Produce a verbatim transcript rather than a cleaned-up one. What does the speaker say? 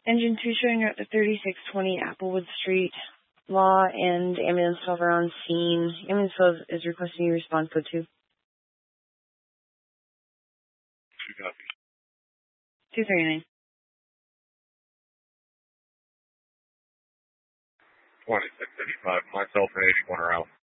Engine two showing you're at the thirty-six twenty Applewood Street. Law and ambulance twelve are on scene. Ambulance twelve is requesting you respond code two. Two copies. two thirty-nine. twenty-six eighty-five, myself and eighty-one are out.